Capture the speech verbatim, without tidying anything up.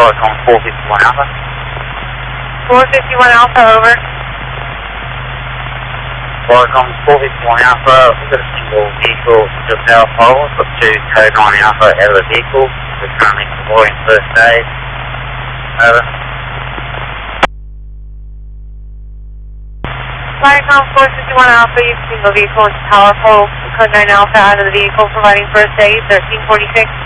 Waricom four fifty-one Alpha. four fifty-one Alpha, over. Waricom four fifty-one Alpha, we've got a single vehicle to power pole. We've got two code nine Alpha out of the vehicle. We're currently performing first aid. Over. Waricom four fifty-one Alpha, you have a single vehicle into power pole. Code nine Alpha out of the vehicle providing first aid, thirteen forty-six.